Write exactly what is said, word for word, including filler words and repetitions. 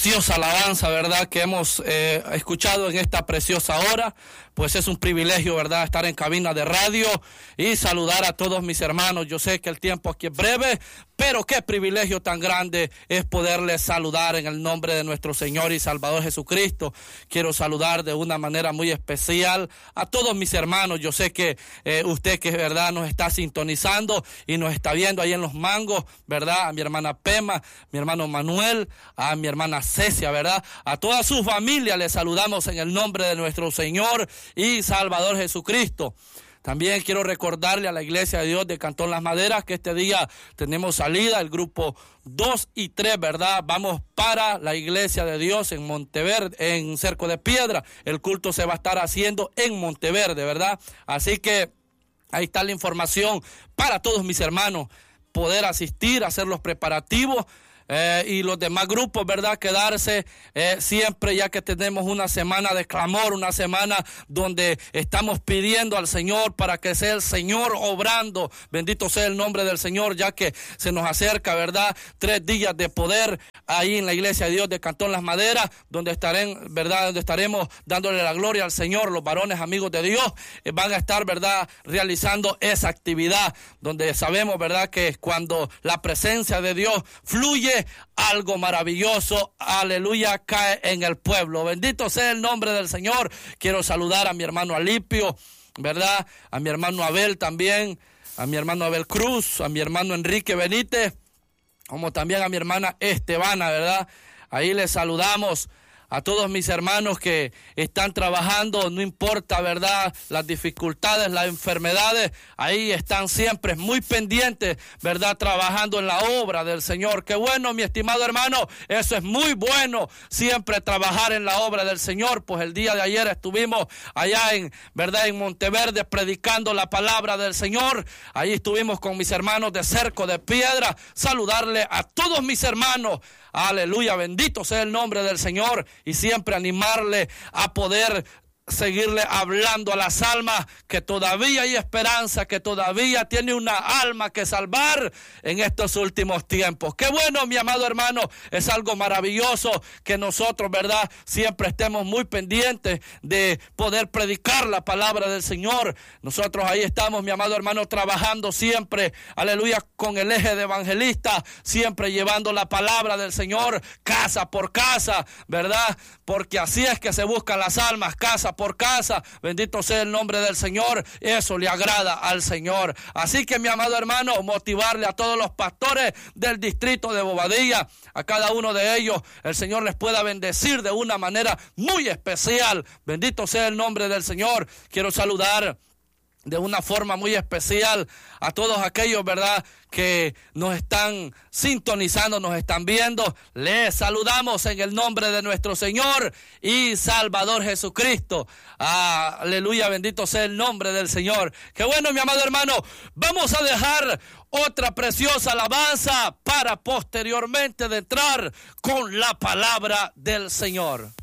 Preciosa alabanza, ¿verdad?, que hemos eh, escuchado en esta preciosa hora. Pues es un privilegio, ¿verdad?, estar en cabina de radio y saludar a todos mis hermanos. Yo sé que el tiempo aquí es breve, pero qué privilegio tan grande es poderles saludar en el nombre de nuestro Señor y Salvador Jesucristo. Quiero saludar de una manera muy especial a todos mis hermanos. Yo sé que eh, usted que es verdad nos está sintonizando y nos está viendo ahí en Los Mangos, ¿verdad? A mi hermana Pema, mi hermano Manuel, a mi hermana Cecia, ¿verdad? A toda su familia les saludamos en el nombre de nuestro Señor y Salvador Jesucristo. También quiero recordarle a la Iglesia de Dios de Cantón Las Maderas que este día tenemos salida, el grupo dos y tres, ¿verdad? Vamos para la Iglesia de Dios en Monteverde, en Cerco de Piedra. El culto se va a estar haciendo en Monteverde, ¿verdad? Así que ahí está la información para todos mis hermanos, poder asistir, hacer los preparativos. Eh, y los demás grupos, ¿verdad?, quedarse eh, siempre, ya que tenemos una semana de clamor, una semana donde estamos pidiendo al Señor para que sea el Señor obrando. Bendito sea el nombre del Señor, ya que se nos acerca, ¿verdad?, tres días de poder ahí en la Iglesia de Dios de Cantón Las Maderas, donde estarán, ¿verdad?, donde estaremos dándole la gloria al Señor. Los varones amigos de Dios eh, van a estar, ¿verdad?, realizando esa actividad, donde sabemos, ¿verdad?, que cuando la presencia de Dios fluye, algo maravilloso, aleluya, cae en el pueblo. Bendito sea el nombre del Señor. Quiero saludar a mi hermano Alipio, ¿verdad?, a mi hermano Abel también, a mi hermano Abel Cruz, a mi hermano Enrique Benítez, como también a mi hermana Estebana, ¿verdad? Ahí les saludamos. A todos mis hermanos que están trabajando, no importa, ¿verdad?, las dificultades, las enfermedades, ahí están siempre muy pendientes, ¿verdad?, trabajando en la obra del Señor. Qué bueno, mi estimado hermano, eso es muy bueno, siempre trabajar en la obra del Señor. Pues el día de ayer estuvimos allá en, ¿verdad?, en Monteverde predicando la palabra del Señor. Ahí estuvimos con mis hermanos de Cerco de Piedra, saludarle a todos mis hermanos. Aleluya, bendito sea el nombre del Señor, y siempre animarle a poder seguirle hablando a las almas, que todavía hay esperanza, que todavía tiene una alma que salvar en estos últimos tiempos. Qué bueno, mi amado hermano, es algo maravilloso que nosotros, ¿verdad?, siempre estemos muy pendientes de poder predicar la palabra del Señor. Nosotros ahí estamos, mi amado hermano, trabajando siempre, aleluya, con el eje de evangelista, siempre llevando la palabra del Señor casa por casa, ¿verdad?, porque así es que se buscan las almas, casa por casa. Bendito sea el nombre del Señor, eso le agrada al Señor. Así que, mi amado hermano, motivarle a todos los pastores del distrito de Bobadilla, a cada uno de ellos, el Señor les pueda bendecir de una manera muy especial. Bendito sea el nombre del Señor. Quiero saludar de una forma muy especial a todos aquellos, ¿verdad?, que nos están sintonizando, nos están viendo. Les saludamos en el nombre de nuestro Señor y Salvador Jesucristo. Aleluya, bendito sea el nombre del Señor. Qué bueno, mi amado hermano. Vamos a dejar otra preciosa alabanza para posteriormente de entrar con la palabra del Señor.